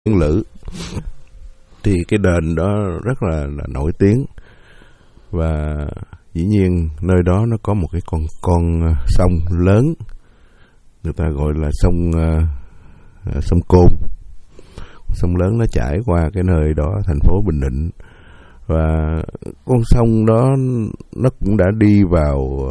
Yên Lữ. Thì cái đền đó rất là nổi tiếng, và dĩ nhiên nơi đó nó có một cái con sông lớn, người ta gọi là sông Côn. Sông lớn nó chảy qua cái nơi đó, thành phố Bình Định, và con sông đó nó cũng đã đi vào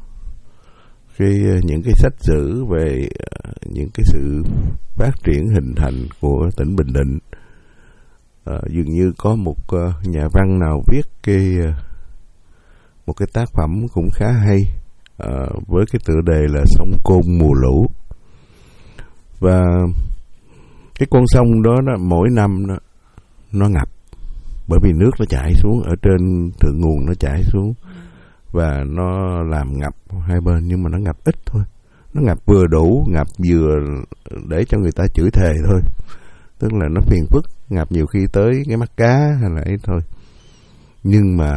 những cái sách sử về những cái sự phát triển hình thành của tỉnh Bình Định. Dường như có một nhà văn nào viết một cái tác phẩm cũng khá hay, với cái tựa đề là Sông Côn mùa lũ. Và cái con sông đó mỗi năm nó ngập, bởi vì nước nó chảy xuống ở trên thượng nguồn, nó chảy xuống và nó làm ngập hai bên, nhưng mà nó ngập ít thôi, nó ngập vừa đủ, ngập vừa để cho người ta chửi thề thôi, tức là nó phiền phức, ngập nhiều khi tới cái mắt cá hay là ấy thôi. Nhưng mà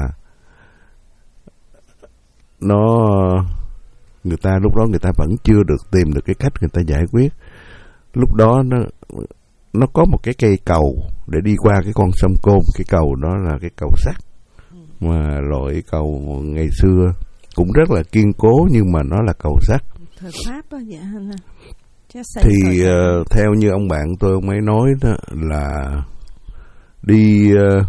người ta lúc đó người ta vẫn chưa được tìm được cái cách người ta giải quyết. Lúc đó nó có một cái cây cầu để đi qua cái con sông Côn. Cái cầu đó là cái cầu sắt, mà loại cầu ngày xưa cũng rất là kiên cố, nhưng mà nó là cầu sắt thời Pháp đó vậy hả? Thì theo như ông bạn tôi, ông ấy nói đó là đi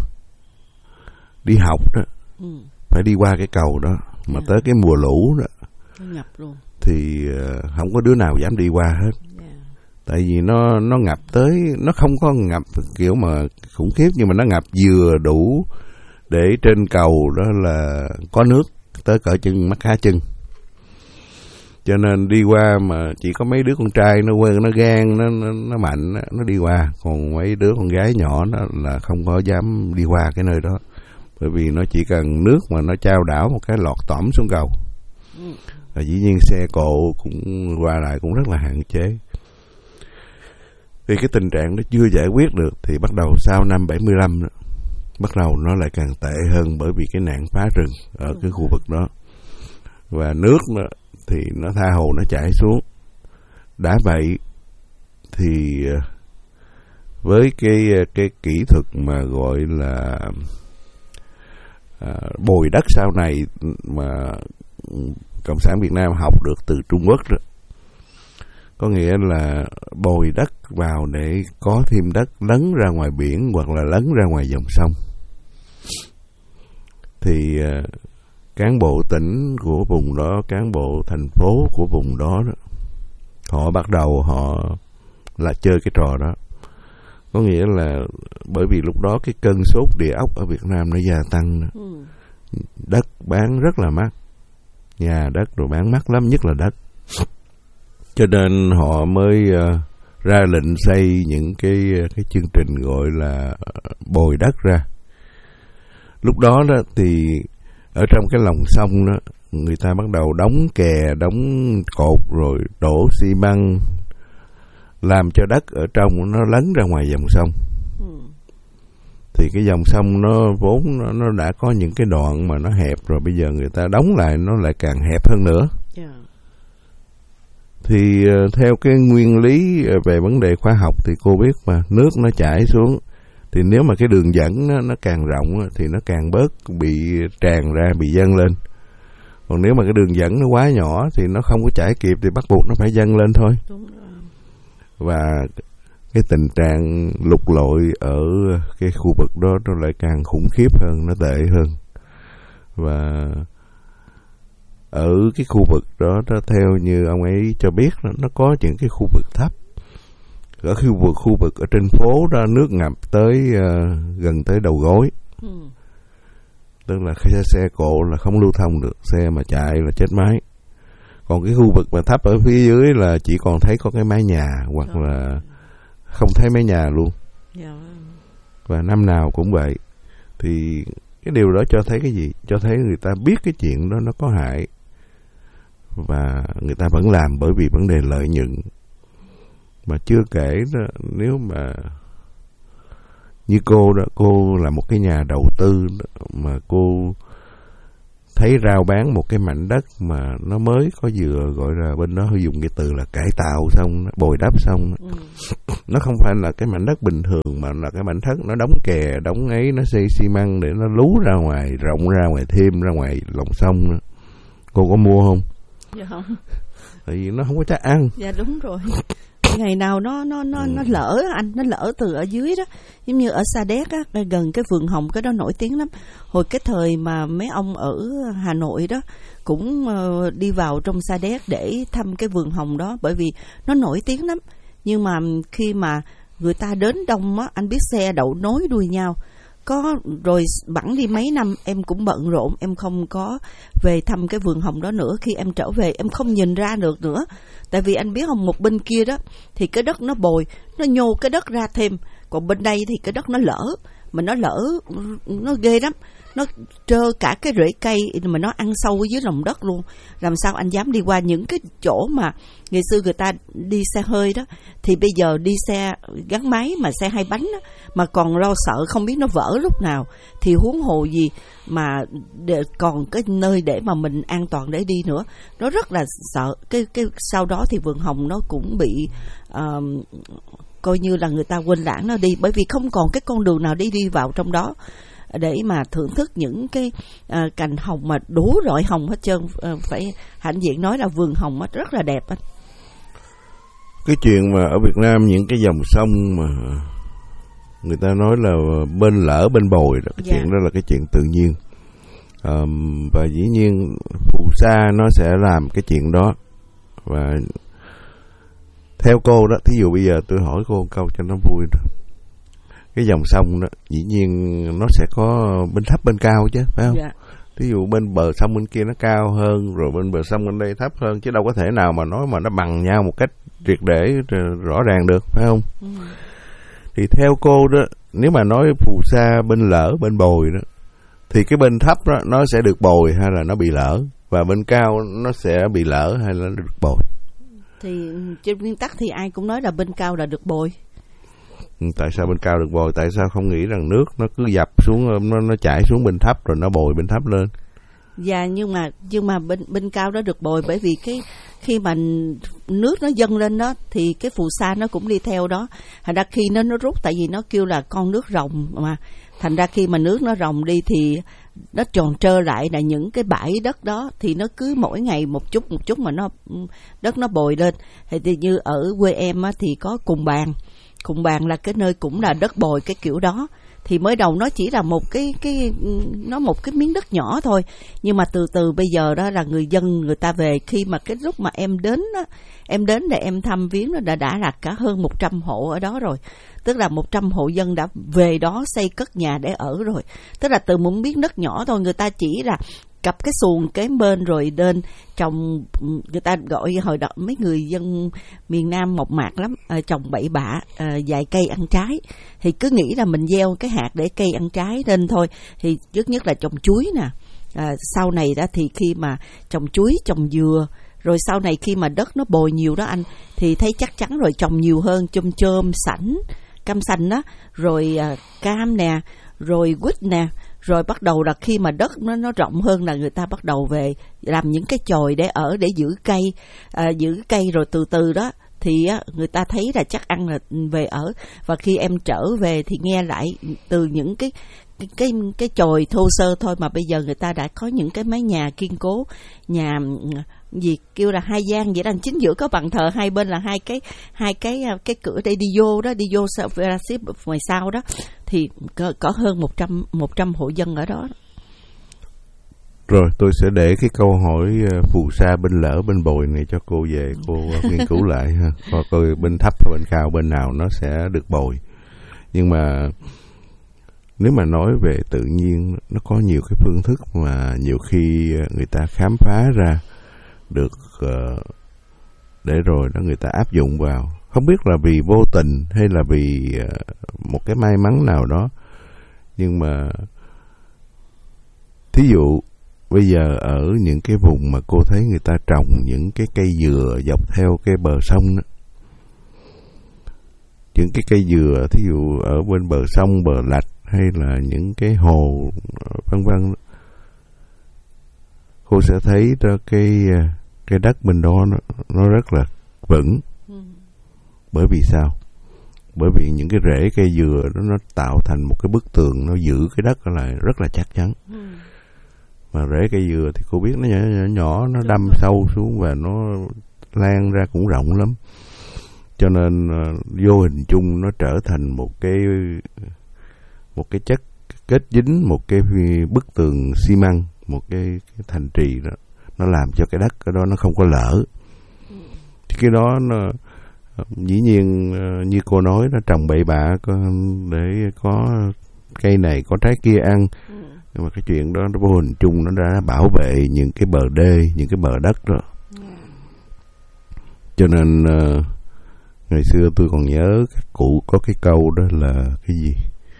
học đó, phải đi qua cái cầu đó, mà tới cái mùa lũ đó ngập luôn, thì không có đứa nào dám đi qua hết. Tại vì nó ngập tới, nó không có ngập kiểu mà khủng khiếp, nhưng mà nó ngập vừa đủ để trên cầu đó là có nước tới cỡ chân mắt cá chân. Cho nên đi qua mà chỉ có mấy đứa con trai nó quên, nó gan, nó mạnh, nó đi qua. Còn mấy đứa con gái nhỏ nó là không có dám đi qua cái nơi đó, bởi vì nó chỉ cần nước mà nó chao đảo một cái lọt tõm xuống cầu. Và dĩ nhiên xe cộ cũng qua lại cũng rất là hạn chế. Thì cái tình trạng nó chưa giải quyết được, thì bắt đầu sau năm 75 đó, bắt đầu nó lại càng tệ hơn, bởi vì cái nạn phá rừng ở cái khu vực đó. Và nước thì nó tha hồ nó chảy xuống. Đã vậy thì với cái kỹ thuật mà gọi là bồi đất sau này mà Cộng sản Việt Nam học được từ Trung Quốc đó, có nghĩa là bồi đất vào để có thêm đất lấn ra ngoài biển hoặc là lấn ra ngoài dòng sông. Thì cán bộ tỉnh của vùng đó, cán bộ thành phố của vùng đó, họ bắt đầu họ là chơi cái trò đó. Có nghĩa là bởi vì lúc đó cái cơn sốt địa ốc ở Việt Nam nó gia tăng đó. Đất bán rất là mắc, nhà đất rồi bán mắc lắm, nhất là đất. Cho nên họ mới ra lệnh xây những cái chương trình gọi là bồi đất ra. Lúc đó thì ở trong cái lòng sông đó, người ta bắt đầu đóng kè, đóng cột, rồi đổ xi măng, làm cho đất ở trong nó lấn ra ngoài dòng sông. Thì cái dòng sông nó vốn nó đã có những cái đoạn mà nó hẹp rồi, bây giờ người ta đóng lại nó lại càng hẹp hơn nữa. Thì theo cái nguyên lý về vấn đề khoa học thì cô biết mà, nước nó chảy xuống thì nếu mà cái đường dẫn nó càng rộng thì nó càng bớt bị tràn ra, bị dâng lên. Còn nếu mà cái đường dẫn nó quá nhỏ thì nó không có chảy kịp, thì bắt buộc nó phải dâng lên thôi. Và cái tình trạng lụt lội ở cái khu vực đó nó lại càng khủng khiếp hơn, nó tệ hơn. Và ở cái khu vực đó theo như ông ấy cho biết, nó có những cái khu vực thấp. Ở khu vực ở trên phố đó, nước ngập tới gần tới đầu gối. Tức là xe cộ là không lưu thông được, xe mà chạy là chết máy. Còn cái khu vực mà thấp ở phía dưới là chỉ còn thấy có cái mái nhà, hoặc là không thấy mái nhà luôn. Và năm nào cũng vậy. Thì cái điều đó cho thấy cái gì? Cho thấy người ta biết cái chuyện đó nó có hại, và người ta vẫn làm bởi vì vấn đề lợi nhuận. Mà chưa kể đó, nếu mà như cô đó, cô là một cái nhà đầu tư đó, mà cô thấy rao bán một cái mảnh đất mà nó mới có vừa, gọi là bên đó dùng cái từ là cải tạo xong, bồi đắp xong. Nó không phải là cái mảnh đất bình thường mà là cái mảnh đất nó đóng kè, đóng ấy, nó xây xi măng để nó lú ra ngoài, rộng ra ngoài, thêm ra ngoài lòng sông nữa. Cô có mua không? Dạ không. Tại vì nó không có chắc ăn. Dạ đúng rồi. Ngày nào nó lỡ anh, nó lỡ từ ở dưới đó, giống như ở Sa Đéc á, gần cái vườn hồng, cái đó nổi tiếng lắm. Hồi cái thời mà mấy ông ở Hà Nội đó cũng đi vào trong Sa Đéc để thăm cái vườn hồng đó, bởi vì nó nổi tiếng lắm. Nhưng mà khi mà người ta đến đông á, anh biết xe đậu nối đuôi nhau. Có rồi bẵng đi mấy năm em cũng bận rộn, em không có về thăm cái vườn hồng đó nữa. Khi em trở về em không nhìn ra được nữa. Tại vì anh biết không, một bên kia đó thì cái đất nó bồi, nó nhô cái đất ra thêm. Còn bên đây thì cái đất nó lở. Mà nó lở, nó ghê lắm. Nó trơ cả cái rễ cây mà nó ăn sâu ở dưới lòng đất luôn. Làm sao anh dám đi qua những cái chỗ mà ngày xưa người ta đi xe hơi đó. Thì bây giờ đi xe gắn máy mà xe hai bánh đó, mà còn lo sợ không biết nó vỡ lúc nào. Thì huống hồ gì mà còn cái nơi để mà mình an toàn để đi nữa. Nó rất là sợ. Sau đó thì vườn hồng nó cũng bị coi như là người ta quên lãng nó đi. Bởi vì không còn cái con đường nào để đi vào trong đó để mà thưởng thức những cái cành hồng mà đủ loại hồng hết trơn. Phải hãnh diện nói là vườn hồng rất là đẹp anh. Cái chuyện mà ở Việt Nam những cái dòng sông mà người ta nói là bên lỡ bên bồi đó, cái chuyện đó là cái chuyện tự nhiên. Và dĩ nhiên phù sa nó sẽ làm cái chuyện đó. Và theo cô đó, thí dụ bây giờ tôi hỏi cô một câu cho nó vui đó. Cái dòng sông đó dĩ nhiên nó sẽ có bên thấp bên cao chứ, phải không? Thí dụ bên bờ sông bên kia nó cao hơn, rồi bên bờ sông bên đây thấp hơn, chứ đâu có thể nào mà nói mà nó bằng nhau một cách triệt để rõ ràng được, phải không? Thì theo cô đó, nếu mà nói phù sa bên lỡ bên bồi đó, thì cái bên thấp đó nó sẽ được bồi hay là nó bị lỡ, và bên cao nó sẽ bị lỡ hay là nó được bồi? Thì trên nguyên tắc thì ai cũng nói là bên cao là được bồi. Tại sao bên cao được bồi? Tại sao không nghĩ rằng nước nó cứ dập xuống, nó chảy xuống bên thấp rồi nó bồi bên thấp lên? Dạ, nhưng mà bên cao đó được bồi, bởi vì cái khi mà nước nó dâng lên đó thì cái phù sa nó cũng đi theo đó. Thành ra khi nó rút, tại vì nó kêu là con nước ròng mà, thành ra khi mà nước nó ròng đi thì nó tròn trơ lại là những cái bãi đất đó, thì nó cứ mỗi ngày một chút mà đất nó bồi lên. Thì như ở quê em á, thì có Cùng Bàn là cái nơi cũng là đất bồi cái kiểu đó. Thì mới đầu nó chỉ là một cái miếng đất nhỏ thôi, nhưng mà từ từ bây giờ đó là người dân người ta về. Khi mà cái lúc mà em đến đó, em đến để em thăm viếng, nó đã là cả hơn 100 hộ ở đó rồi. Tức là 100 hộ dân đã về đó xây cất nhà để ở rồi. Tức là từ một miếng đất nhỏ thôi, người ta chỉ là cặp cái xuồng kế bên rồi lên trồng. Người ta gọi hồi đó mấy người dân miền Nam mộc mạc lắm, trồng bậy bạ vài cây ăn trái. Thì cứ nghĩ là mình gieo cái hạt để cây ăn trái lên thôi. Thì trước nhất là trồng chuối nè, sau này đó thì khi mà trồng chuối, trồng dừa, rồi sau này khi mà đất nó bồi nhiều đó anh, thì thấy chắc chắn rồi trồng nhiều hơn, chôm sảnh, cam sành đó, rồi cam nè, rồi quýt nè. Rồi bắt đầu là khi mà đất nó rộng hơn là người ta bắt đầu về làm những cái chòi để ở, để giữ cây rồi từ từ đó thì người ta thấy là chắc ăn là về ở. Và khi em trở về thì nghe lại từ những cái chòi thô sơ thôi mà bây giờ người ta đã có những cái mái nhà kiên cố, nhà gì kêu là hai gian vậy đó, chính giữa có bàn thờ, hai bên là hai cái cửa để đi vô ngoài sau đó, thì có hơn 100 hộ dân ở đó. Rồi tôi sẽ để cái câu hỏi phù sa bên lỡ bên bồi này cho cô về cô nghiên cứu lại ha, coi bên thấp bên cao bên nào nó sẽ được bồi. Nhưng mà nếu mà nói về tự nhiên, nó có nhiều cái phương thức mà nhiều khi người ta khám phá ra được để rồi đó người ta áp dụng vào. Không biết là vì vô tình hay là vì một cái may mắn nào đó. Nhưng mà thí dụ bây giờ ở những cái vùng mà cô thấy người ta trồng những cái cây dừa dọc theo cái bờ sông đó, những cái cây dừa thí dụ ở bên bờ sông, bờ lạch hay là những cái hồ vân vân, cô sẽ thấy đó cái đất bên đó nó rất là vững. Bởi vì sao? Bởi vì những cái rễ cây dừa đó nó tạo thành một cái bức tường, nó giữ cái đất lại rất là chắc chắn. Mà rễ cây dừa thì cô biết nó nhỏ, nó đâm sâu xuống và nó lan ra cũng rộng lắm. Cho nên vô hình chung nó trở thành một cái chất kết dính, một cái bức tường xi măng, một cái thành trì đó, nó làm cho cái đất đó nó không có lở. Thì cái đó nó dĩ nhiên như cô nói, nó trồng bậy bạ để có cây này có trái kia ăn. Nhưng mà cái chuyện đó nó vô hình chung nó đã bảo vệ những cái bờ đê, những cái bờ đất đó. Cho nên ngày xưa tôi còn nhớ các cụ có cái câu đó là cái gì?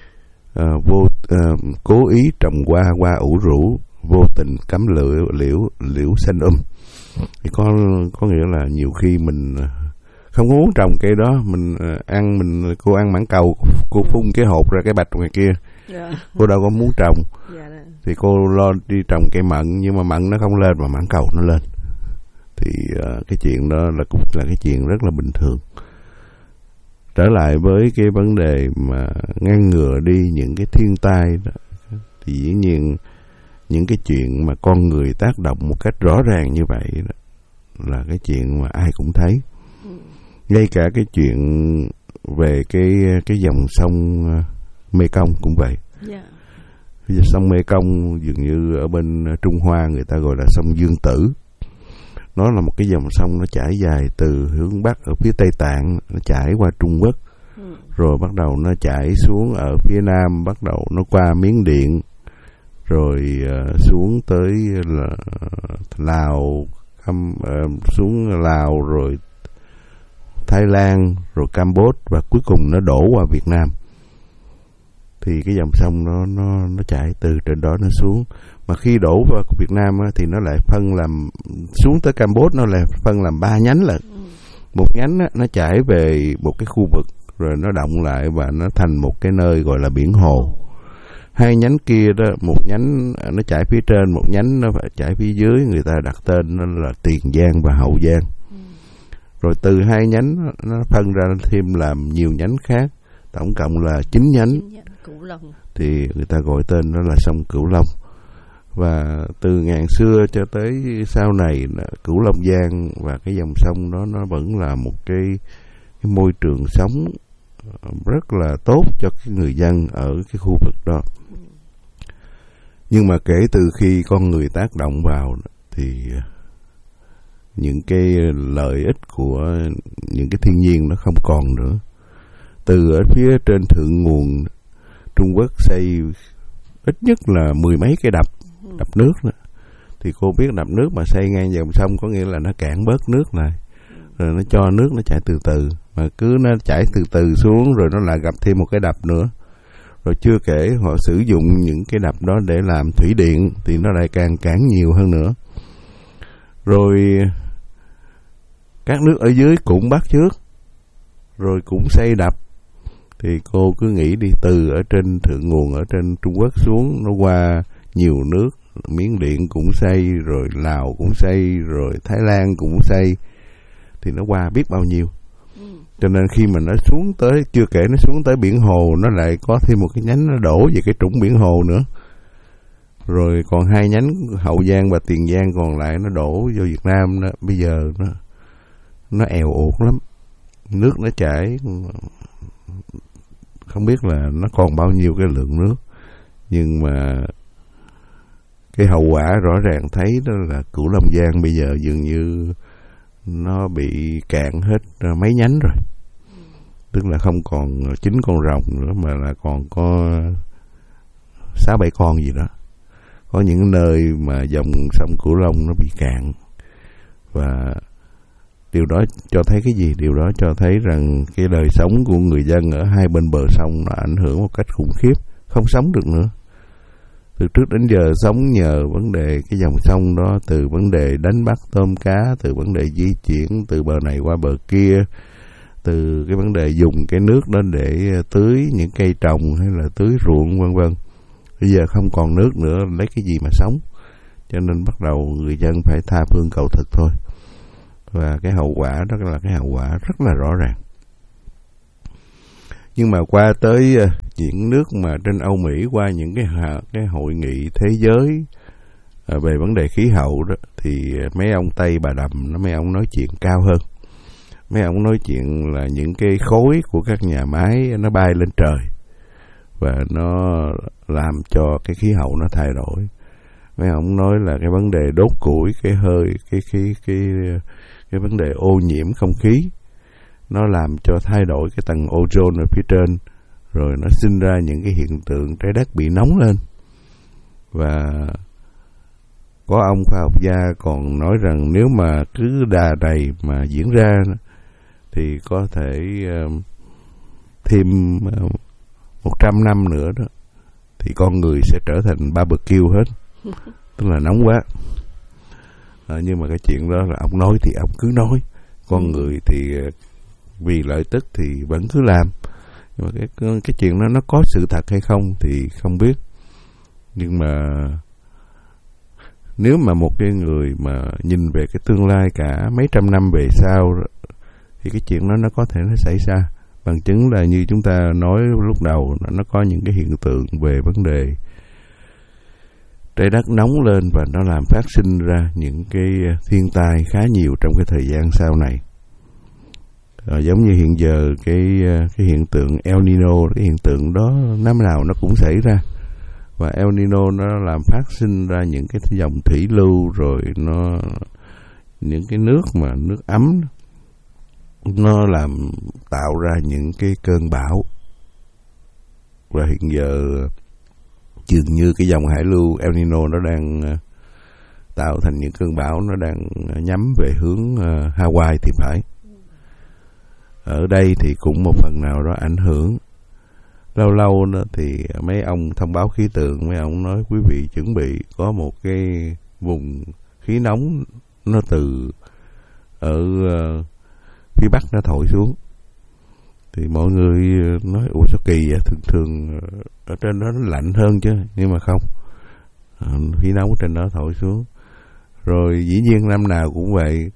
Cố ý trồng hoa ủ rũ, vô tình cắm liễu xanh thì có nghĩa là nhiều khi mình không muốn trồng cây đó, mình ăn, cô ăn mãng cầu, cô phun cái hột ra cái bạch ngoài kia. Cô đâu có muốn trồng. Thì cô lo đi trồng cây mận, nhưng mà mận nó không lên mà mãng cầu nó lên. Thì cái chuyện đó cũng là cái chuyện rất là bình thường. Trở lại với cái vấn đề mà ngăn ngừa đi những cái thiên tai đó, thì dĩ nhiên những cái chuyện mà con người tác động một cách rõ ràng như vậy đó, là cái chuyện mà ai cũng thấy. Ngay cả cái chuyện về cái dòng sông Mekong cũng vậy. Sông Mekong dường như ở bên Trung Hoa người ta gọi là sông Dương Tử. Nó là một cái dòng sông nó chảy dài từ hướng Bắc ở phía Tây Tạng, nó chảy qua Trung Quốc, rồi bắt đầu nó chảy xuống ở phía Nam, bắt đầu nó qua Miến Điện, rồi xuống tới Lào, xuống Lào, rồi Thái Lan, rồi Campuchia, và cuối cùng nó đổ qua Việt Nam. Thì cái dòng sông nó chảy từ trên đó nó xuống. Mà khi đổ vào Việt Nam á, thì nó lại phân làm, xuống tới Campuchia nó lại phân làm 3 nhánh lận. Một nhánh á, nó chảy về một cái khu vực, rồi nó động lại và nó thành một cái nơi gọi là biển hồ. 2 nhánh kia đó, một nhánh nó chảy phía trên, một nhánh nó phải chảy phía dưới, người ta đặt tên nó là Tiền Giang và Hậu Giang. Rồi từ 2 nhánh nó phân ra thêm làm nhiều nhánh khác, tổng cộng là 9 nhánh. Thì người ta gọi tên nó là sông Cửu Long. Và từ ngàn xưa cho tới sau này, Cửu Long Giang và cái dòng sông đó nó vẫn là một cái môi trường sống rất là tốt cho cái người dân ở cái khu vực đó. Nhưng mà kể từ khi con người tác động vào thì những cái lợi ích của những cái thiên nhiên nó không còn nữa. Từ ở phía trên thượng nguồn, Trung Quốc xây ít nhất là 10 mấy cái đập nước đó. Thì cô biết đập nước mà xây ngang dòng sông có nghĩa là nó cản bớt nước lại, rồi nó cho nước nó chảy từ từ, mà cứ nó chảy từ từ xuống rồi nó lại gặp thêm một cái đập nữa. Rồi chưa kể họ sử dụng những cái đập đó để làm thủy điện thì nó lại càng cản nhiều hơn nữa. Rồi các nước ở dưới cũng bắt chước, rồi cũng xây đập. Thì cô cứ nghĩ đi, từ ở trên thượng nguồn ở trên Trung Quốc xuống, nó qua nhiều nước, Miến Điện cũng xây, rồi Lào cũng xây, rồi Thái Lan cũng xây, thì nó qua biết bao nhiêu. Cho nên khi mà nó xuống tới, chưa kể nó xuống tới biển hồ, nó lại có thêm một cái nhánh nó đổ về cái trũng biển hồ nữa. Rồi còn 2 nhánh Hậu Giang và Tiền Giang còn lại nó đổ vô Việt Nam đó. Bây giờ nó èo uột lắm, nước nó chảy không biết là nó còn bao nhiêu cái lượng nước. Nhưng mà cái hậu quả rõ ràng thấy đó là Cửu Long Giang bây giờ dường như nó bị cạn hết mấy nhánh rồi. Tức là không còn 9 con rồng nữa, mà là còn có 6-7 con gì đó. Có những nơi mà dòng sông Cửu Long nó bị cạn. Và điều đó cho thấy cái gì? Điều đó cho thấy rằng cái đời sống của người dân ở hai bên bờ sông nó ảnh hưởng một cách khủng khiếp, không sống được nữa. Từ trước đến giờ sống nhờ vấn đề cái dòng sông đó, từ vấn đề đánh bắt tôm cá, từ vấn đề di chuyển từ bờ này qua bờ kia, từ cái vấn đề dùng cái nước đó để tưới những cây trồng hay là tưới ruộng vân vân. Bây giờ không còn nước nữa, lấy cái gì mà sống? cho nên bắt đầu người dân phải tha phương cầu thực thôi. Và cái hậu quả đó là cái hậu quả rất là rõ ràng. Nhưng mà qua tới những nước mà trên Âu Mỹ, qua những cái hội nghị thế giới về vấn đề khí hậu đó, thì mấy ông Tây bà Đầm, mấy ông nói chuyện cao hơn. Mấy ông nói chuyện là những cái khối của các nhà máy nó bay lên trời và nó làm cho cái khí hậu nó thay đổi. Mấy ông nói là cái vấn đề đốt củi, cái hơi, cái vấn đề ô nhiễm không khí, nó làm cho thay đổi cái tầng ozone ở phía trên, rồi nó sinh ra những cái hiện tượng trái đất bị nóng lên. Và có ông khoa học gia còn nói rằng nếu mà cứ đà này mà diễn ra thì có thể thêm 100 năm nữa đó thì con người sẽ trở thành barbecue hết, tức là nóng quá. Nhưng mà cái chuyện đó là ông nói thì ông cứ nói, con người thì vì lợi tức thì vẫn cứ làm. Nhưng mà cái chuyện đó nó có sự thật hay không thì không biết. Nhưng mà nếu mà một cái người mà nhìn về cái tương lai cả mấy trăm năm về sau thì cái chuyện đó nó có thể nó xảy ra. Bằng chứng là như chúng ta nói lúc đầu, nó có những cái hiện tượng về vấn đề trái đất nóng lên và nó làm phát sinh ra những cái thiên tai khá nhiều trong cái thời gian sau này. Giống như hiện giờ cái hiện tượng El Nino, cái hiện tượng đó năm nào nó cũng xảy ra. Và El Nino nó làm phát sinh ra những cái dòng thủy lưu, rồi nó những cái nước mà nước ấm, nó làm tạo ra những cái cơn bão. Và hiện giờ dường như cái dòng hải lưu El Nino nó đang tạo thành những cơn bão, nó đang nhắm về hướng Hawaii thì phải. Ở đây thì cũng một phần nào đó ảnh hưởng. Lâu lâu đó thì mấy ông thông báo khí tượng, mấy ông nói quý vị chuẩn bị có một cái vùng khí nóng nó từ ở phía Bắc nó thổi xuống. Thì mọi người nói ủa sao kỳ vậy, thường ở trên đó nó lạnh hơn chứ, nhưng mà không, khí nóng trên đó thổi xuống. Rồi dĩ nhiên năm nào cũng vậy.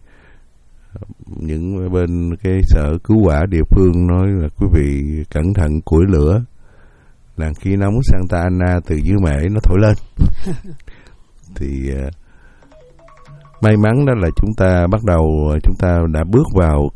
Những bên cái sở cứu hỏa địa phương nói là quý vị cẩn thận củi lửa, làn khí nóng Santa Ana từ dưới Mễ nó thổi lên. Thì may mắn đó là chúng ta đã bước vào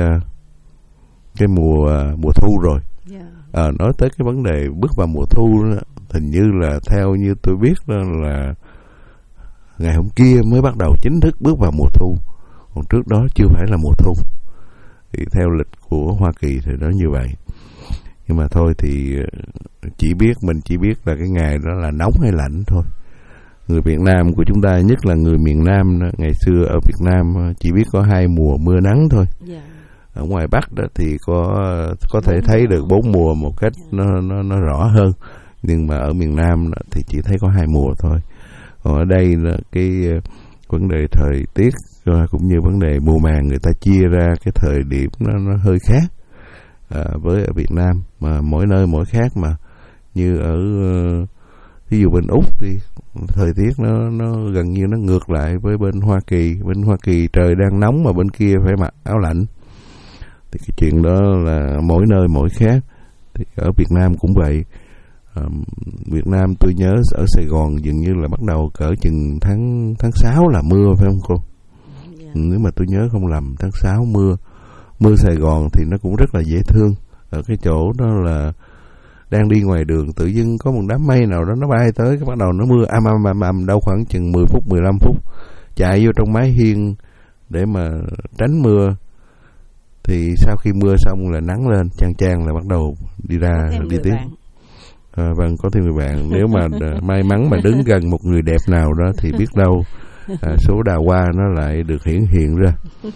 cái mùa thu rồi. Nói tới cái vấn đề bước vào mùa thu đó, hình như là theo như tôi biết đó là ngày hôm kia mới bắt đầu chính thức bước vào mùa thu, còn trước đó chưa phải là mùa thu. Thì theo lịch của Hoa Kỳ thì nó như vậy. Nhưng mà thôi thì mình chỉ biết là cái ngày đó là nóng hay lạnh thôi. Người Việt Nam của chúng ta, nhất là người miền Nam đó, ngày xưa ở Việt Nam chỉ biết có 2 mùa mưa nắng thôi. Ở ngoài Bắc đó thì có thể thấy được 4 mùa một cách nó rõ hơn. Nhưng mà ở miền Nam đó thì chỉ thấy có 2 mùa thôi. Còn ở đây là cái vấn đề thời tiết cũng như vấn đề mùa màng, người ta chia ra cái thời điểm nó hơi khác với ở Việt Nam, mà mỗi nơi mỗi khác. Mà như ở ví dụ bên Úc thì thời tiết nó gần như nó ngược lại với bên Hoa Kỳ. Bên Hoa Kỳ trời đang nóng mà bên kia phải mặc áo lạnh. Thì cái chuyện đó là mỗi nơi mỗi khác. Thì ở Việt Nam cũng vậy. Việt Nam tôi nhớ ở Sài Gòn dường như là bắt đầu cỡ chừng tháng 6 là mưa, phải không cô? Nếu mà tôi nhớ không lầm, tháng 6 mưa Sài Gòn thì nó cũng rất là dễ thương. Ở cái chỗ đó là đang đi ngoài đường tự dưng có một đám mây nào đó nó bay tới, cái bắt đầu nó mưa ầm đâu khoảng chừng 10 phút 15 phút, chạy vô trong mái hiên để mà tránh mưa. Thì sau khi mưa xong là nắng lên chang là bắt đầu đi ra đi tiếp. Vâng, có thêm người bạn. Nếu mà may mắn mà đứng gần một người đẹp nào đó thì biết đâu số đào hoa nó lại được hiển hiện ra.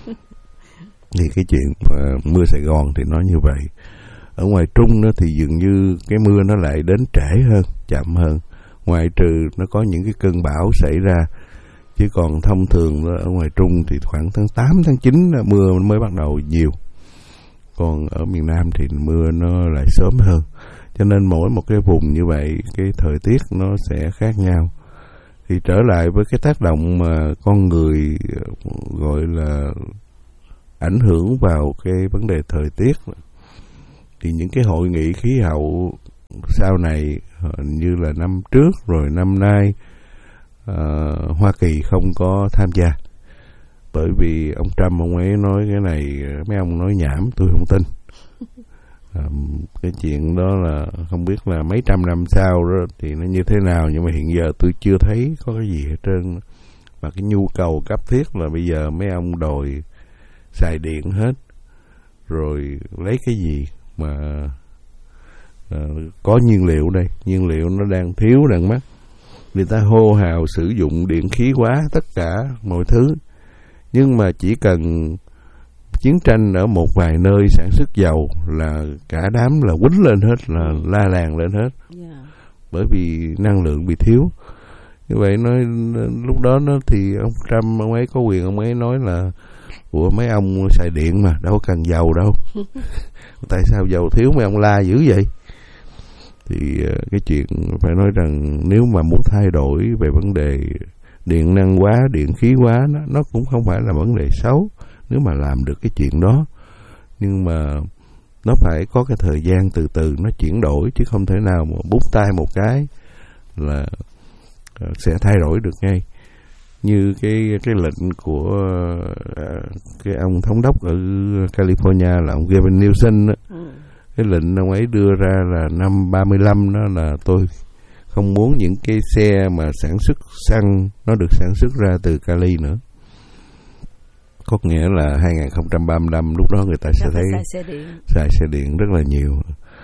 Thì cái chuyện mưa Sài Gòn thì nó như vậy. Ở ngoài Trung đó thì dường như cái mưa nó lại đến trễ hơn, chậm hơn. Ngoại trừ nó có những cái cơn bão xảy ra, chứ còn thông thường đó, ở ngoài Trung thì khoảng tháng 8, tháng 9 mưa mới bắt đầu nhiều. Còn ở miền Nam thì mưa nó lại sớm hơn. Cho nên mỗi một cái vùng như vậy, cái thời tiết nó sẽ khác nhau. Thì trở lại với cái tác động mà con người gọi là ảnh hưởng vào cái vấn đề thời tiết, thì những cái hội nghị khí hậu sau này như là năm trước rồi năm nay Hoa Kỳ không có tham gia, bởi vì ông Trump ông ấy nói cái này mấy ông nói nhảm tôi không tin. Cái chuyện đó là không biết là mấy trăm năm sau đó thì nó như thế nào, nhưng mà hiện giờ tôi chưa thấy có cái gì hết trơn. Mà cái nhu cầu cấp thiết là bây giờ mấy ông đòi xài điện hết, rồi lấy cái gì mà có nhiên liệu đây, nhiên liệu nó đang thiếu đang mắc, người ta hô hào sử dụng điện khí hóa tất cả mọi thứ, nhưng mà chỉ cần chiến tranh ở một vài nơi sản xuất dầu là cả đám là quýnh lên hết, là la làng lên hết, bởi vì năng lượng bị thiếu. Như vậy nói lúc đó nó thì ông Trump ông ấy có quyền, ông ấy nói là của mấy ông xài điện mà đâu cần dầu đâu. Tại sao dầu thiếu mấy ông la dữ vậy? Thì cái chuyện phải nói rằng nếu mà muốn thay đổi về vấn đề điện năng hóa, điện khí hóa, nó cũng không phải là vấn đề xấu nếu mà làm được cái chuyện đó, nhưng mà nó phải có cái thời gian từ từ nó chuyển đổi, chứ không thể nào mà búng tay một cái là sẽ thay đổi được ngay. Như cái lệnh của cái ông thống đốc ở California là ông Gavin Newsom đó. Cái lệnh ông ấy đưa ra là năm 35 đó là tôi không muốn những cái xe mà sản xuất xăng nó được sản xuất ra từ Cali nữa. Có nghĩa là 2035 lúc đó người ta sẽ thấy xài xe điện rất là nhiều.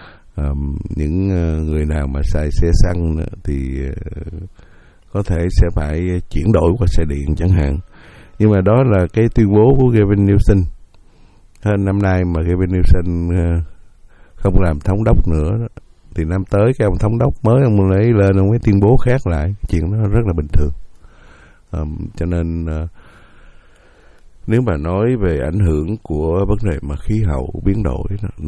Những người nào mà xài xe xăng thì có thể sẽ phải chuyển đổi qua xe điện chẳng hạn. Nhưng mà đó là cái tuyên bố của Gavin Newsom. Hơn năm nay mà Gavin Newsom không làm thống đốc nữa đó, thì năm tới cái ông thống đốc mới ông lấy lên ông ấy tuyên bố khác lại. Chuyện đó rất là bình thường. Cho nên nếu mà nói về ảnh hưởng của vấn đề mà khí hậu biến đổi,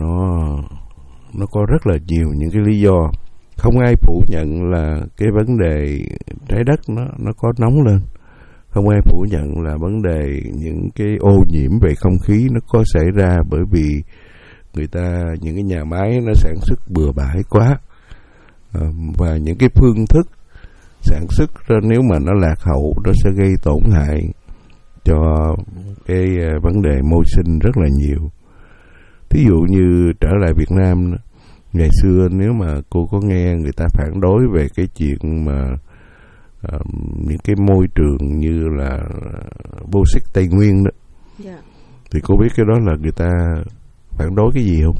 nó có rất là nhiều những cái lý do. Không ai phủ nhận là cái vấn đề trái đất nó có nóng lên. Không ai phủ nhận là vấn đề những cái ô nhiễm về không khí nó có xảy ra bởi vì những cái nhà máy nó sản xuất bừa bãi quá, và những cái phương thức sản xuất nếu mà nó lạc hậu nó sẽ gây tổn hại cho cái vấn đề môi sinh rất là nhiều. Thí dụ như trở lại Việt Nam, ngày xưa nếu mà cô có nghe người ta phản đối về cái chuyện mà những cái môi trường như là bauxit Tây Nguyên đó, thì cô biết cái đó là người ta phản đối cái gì không?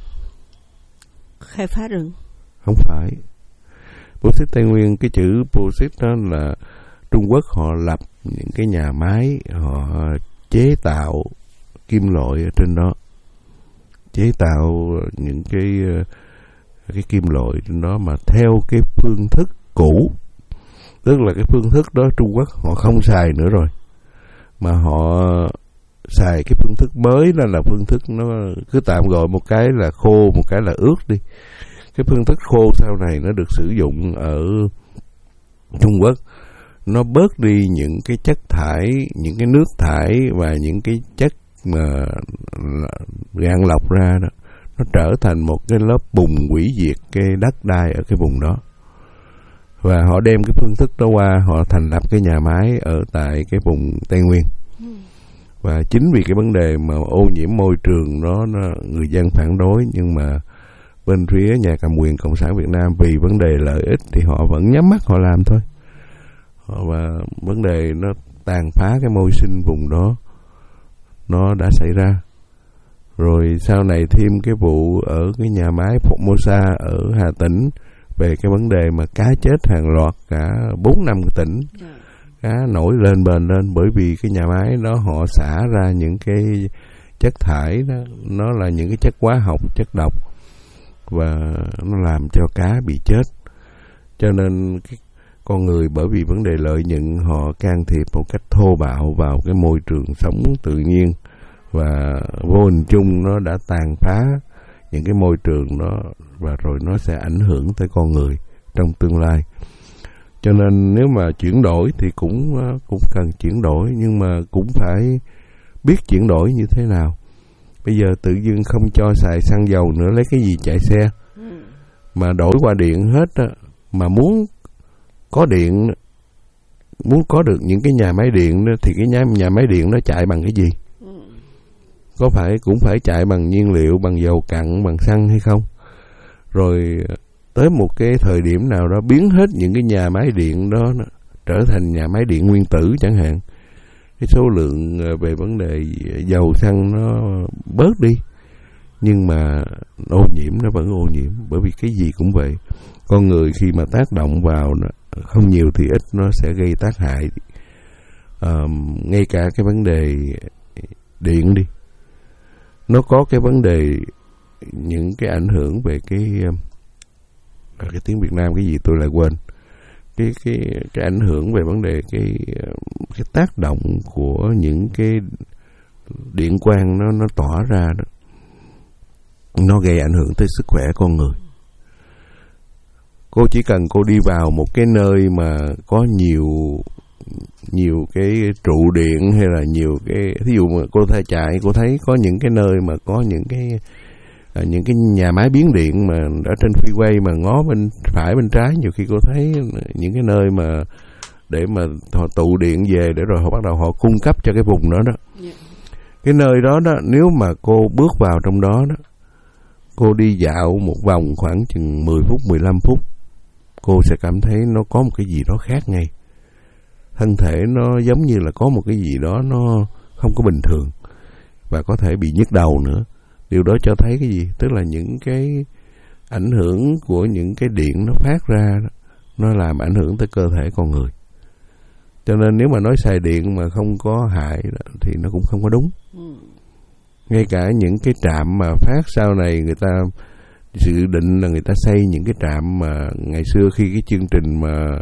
Khai phá rừng. Không phải. Bauxit Tây Nguyên, cái chữ bauxit đó là Trung Quốc họ lập những cái nhà máy, họ chế tạo kim loại ở trên đó, chế tạo những cái kim loại trên đó mà theo cái phương thức cũ. Tức là cái phương thức đó Trung Quốc họ không xài nữa rồi, mà họ xài cái phương thức mới, đó là phương thức nó cứ tạm gọi một cái là khô, một cái là ướt đi. Cái phương thức khô sau này nó được sử dụng ở Trung Quốc, nó bớt đi những cái chất thải, những cái nước thải và những cái chất mà gạn lọc ra đó, nó trở thành một cái lớp bùn hủy diệt cái đất đai ở cái vùng đó. Và họ đem cái phương thức đó qua, họ thành lập cái nhà máy ở tại cái vùng Tây Nguyên. Và chính vì cái vấn đề mà ô nhiễm môi trường đó, người dân phản đối, nhưng mà bên phía nhà cầm quyền Cộng sản Việt Nam vì vấn đề lợi ích thì họ vẫn nhắm mắt họ làm thôi. Và vấn đề nó tàn phá cái môi sinh vùng đó nó đã xảy ra. Rồi sau này thêm cái vụ ở cái nhà máy Formosa ở Hà Tĩnh về cái vấn đề mà cá chết hàng loạt cả 4-5 tỉnh. Cá nổi lên bền lên bởi vì cái nhà máy đó họ xả ra những cái chất thải đó, nó là những cái chất hóa học, chất độc, và nó làm cho cá bị chết. Cho nên cái con người bởi vì vấn đề lợi nhuận họ can thiệp một cách thô bạo vào cái môi trường sống tự nhiên, và vô hình chung nó đã tàn phá những cái môi trường đó, và rồi nó sẽ ảnh hưởng tới con người trong tương lai. Cho nên nếu mà chuyển đổi thì cũng cần chuyển đổi, nhưng mà cũng phải biết chuyển đổi như thế nào. Bây giờ tự dưng không cho xài xăng dầu nữa, lấy cái gì chạy xe? Mà đổi qua điện hết á, mà muốn có điện, muốn có được những cái nhà máy điện đó, thì cái nhà máy điện nó chạy bằng cái gì? Có phải cũng phải chạy bằng nhiên liệu, bằng dầu cặn, bằng xăng hay không? Rồi tới một cái thời điểm nào đó biến hết những cái nhà máy điện đó trở thành nhà máy điện nguyên tử chẳng hạn, cái số lượng về vấn đề dầu xăng nó bớt đi, nhưng mà ô nhiễm nó vẫn ô nhiễm. Bởi vì cái gì cũng vậy, con người khi mà tác động vào không nhiều thì ít, nó sẽ gây tác hại. Ngay cả cái vấn đề điện đi, nó có cái vấn đề, những cái ảnh hưởng về cái tiếng Việt Nam cái gì tôi lại quên, cái ảnh hưởng về vấn đề cái tác động của những cái điện quang nó tỏa ra đó, nó gây ảnh hưởng tới sức khỏe con người. Cô chỉ cần cô đi vào một cái nơi mà có nhiều cái trụ điện, hay là nhiều cái, thí dụ mà cô thấy có những cái nơi mà có những cái nhà máy biến điện mà ở trên freeway mà ngó bên phải bên trái, nhiều khi cô thấy những cái nơi mà để mà họ tụ điện về để rồi họ bắt đầu họ cung cấp cho cái vùng đó đó. Cái nơi đó đó, nếu mà cô bước vào trong đó đó, cô đi dạo một vòng khoảng chừng 10 phút, 15 phút, cô sẽ cảm thấy nó có một cái gì đó khác ngay. Thân thể nó giống như là có một cái gì đó nó không có bình thường, và có thể bị nhức đầu nữa. Điều đó cho thấy cái gì? Tức là những cái ảnh hưởng của những cái điện nó phát ra đó, nó làm ảnh hưởng tới cơ thể con người. Cho nên nếu mà nói xài điện mà không có hại đó, thì nó cũng không có đúng. Ngay cả những cái trạm mà phát sau này, người ta dự định là người ta xây những cái trạm mà ngày xưa khi cái chương trình mà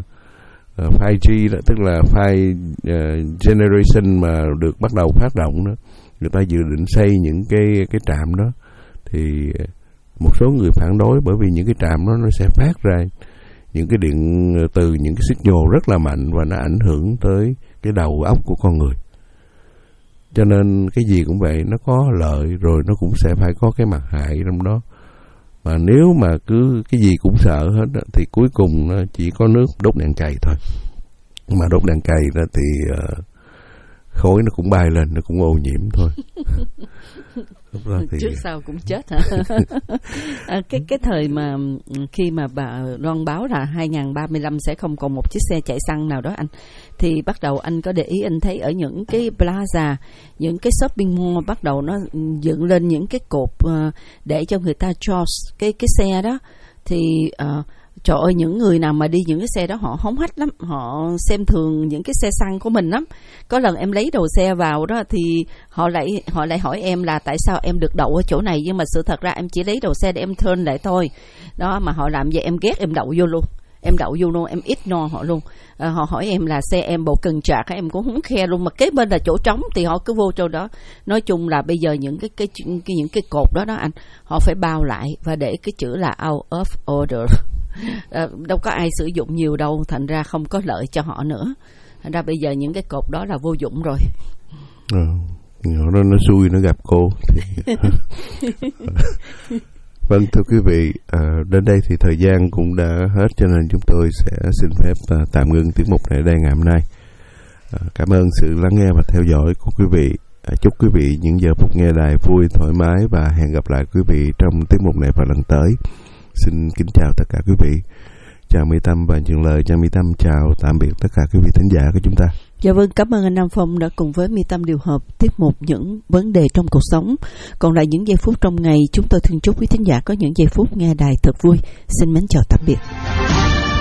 5G đó, tức là 5 generation mà được bắt đầu phát động đó, người ta dự định xây những cái trạm đó, thì một số người phản đối, bởi vì những cái trạm đó nó sẽ phát ra những cái điện từ những cái signal rất là mạnh, và nó ảnh hưởng tới cái đầu óc của con người. Cho nên cái gì cũng vậy, nó có lợi rồi nó cũng sẽ phải có cái mặt hại trong đó. Mà nếu mà cứ cái gì cũng sợ hết đó, thì cuối cùng nó chỉ có nước đốt đèn cày thôi. Mà đốt đèn cày đó thì khói nó cũng bay lên, nó cũng ô nhiễm thôi. Thì trước sau cũng chết hả? Cái thời mà khi mà bà loan báo là 2035 sẽ không còn một chiếc xe chạy xăng nào đó anh, thì bắt đầu anh có để ý, anh thấy ở những cái plaza, những cái shopping mall bắt đầu nó dựng lên những cái cột để cho người ta charge cái xe đó. Thì trời ơi, những người nào mà đi những cái xe đó họ hống hách lắm, họ xem thường những cái xe xăng của mình lắm. Có lần em lấy đồ xe vào đó thì họ lại hỏi em là tại sao em được đậu ở chỗ này, nhưng mà sự thật ra em chỉ lấy đồ xe để em turn lại thôi. Đó, mà họ làm vậy em ghét, em đậu vô luôn. Em ignore họ luôn. Họ hỏi em là xe em bộ cần trạc, em cũng không khe luôn, mà kế bên là chỗ trống thì họ cứ vô chỗ đó. Nói chung là bây giờ những cái cột đó anh, họ phải bao lại và để cái chữ là out of order. Đâu có ai sử dụng nhiều đâu, thành ra không có lợi cho họ nữa. Thành ra bây giờ những cái cột đó là vô dụng rồi. Nó xui nó gặp cô thì... Vâng, thưa quý vị, đến đây thì thời gian cũng đã hết, cho nên chúng tôi sẽ xin phép tạm ngưng tiết mục này đây ngày hôm nay. Cảm ơn sự lắng nghe và theo dõi của quý vị. Chúc quý vị những giờ phút nghe đài vui, thoải mái, và hẹn gặp lại quý vị trong tiết mục này vào lần tới. Xin kính chào tất cả quý vị. Chào Mỹ Tâm và Trường Lời. Chào Mỹ Tâm, chào tạm biệt tất cả quý vị thính giả của chúng ta. Dạ vâng, cảm ơn anh Nam Phong đã cùng với Mỹ Tâm điều hợp tiết mục những vấn đề trong cuộc sống. Còn lại những giây phút trong ngày, chúng tôi thương chúc quý thính giả có những giây phút nghe đài thật vui. Xin mến chào tạm biệt.